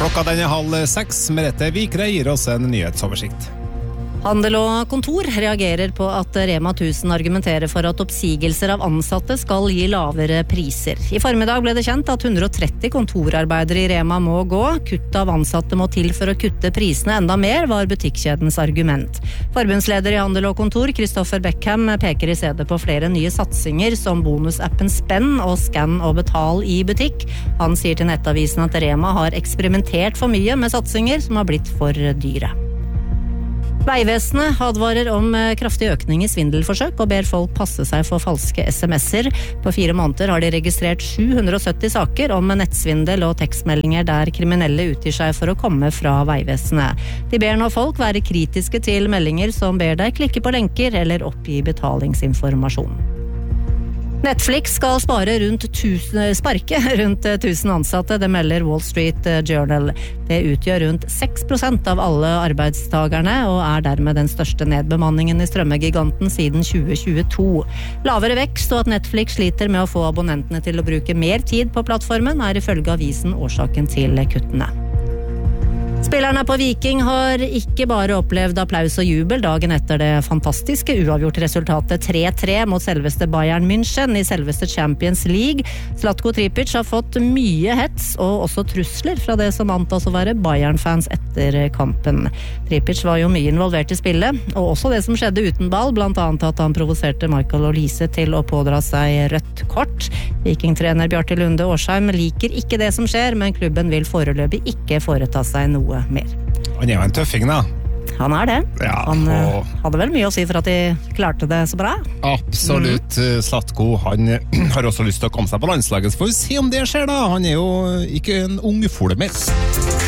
Klokka den 5:30. Merete Vikre gir oss en nyhetsoversikt. Handel og kontor reagerer på at Rema 1000 argumenterer for at oppsigelser av ansatte skal gi lavere priser. I formiddag ble det kjent at 130 kontorarbeidere i Rema må gå. Kutt av ansatte må til for å kutte prisene enda mer, var butikkjedens argument. Forbundsleder i Handel og kontor, Kristoffer Beckham, peker i stedet på flere nye satsinger som bonusappen Spenn og skann og betal i butikk. Han sier til Nettavisen at Rema har eksperimentert for mye med satsinger som har blitt for dyre. Veivesenet advarer om kraftig økning i svindelforsøk og ber folk passe seg for falske sms'er. På 4 måneder har de registrert 770 saker om nettsvindel og tekstmeldinger der kriminelle utgir seg for å komme fra Veivesenet. De ber nå folk være kritiske til meldinger som ber deg klikke på lenker eller oppgi betalingsinformasjon. Netflix skal sparke rundt 1000 ansatte, det melder Wall Street Journal. Det utgjør rundt 6% av alle arbeidstagerne, og er dermed den største nedbemanningen i strømmegiganten siden 2022. Lavere vekst og at Netflix sliter med å få abonnentene til å bruke mer tid på plattformen, er ifølge avisen årsaken til kuttene. Spillerne på Viking har ikke bare opplevd applaus og jubel dagen etter det fantastiske uavgjort resultatet 3-3 mot selveste Bayern München i selveste Champions League. Zlatko Tripic har fått mye hets og også trusler fra det som antas å være Bayern-fans etter kampen. Tripic var jo mye involvert i spillet, og også det som skjedde uten ball, blant annet at han provoserte Michael Olise til å pådra seg rødt kort. Viking-trener Bjarte Lunde Årsheim liker ikke det som skjer, men klubben vil foreløpig ikke foreta seg noe mer. Han er jo en tøffing da. Han er det. Ja, han hadde vel mye å si for at de klarte det så bra. Absolutt. Zlatko, han har også lyst til å komme seg på landslaget. Så får vi se om det skjer da. Han er jo ikke en ung fole mer.